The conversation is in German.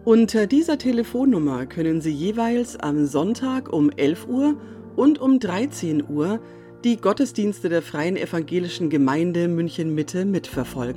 Unter dieser Telefonnummer können Sie jeweils am Sonntag um 11 Uhr und um 13 Uhr die Gottesdienste der Freien Evangelischen Gemeinde München-Mitte mitverfolgen.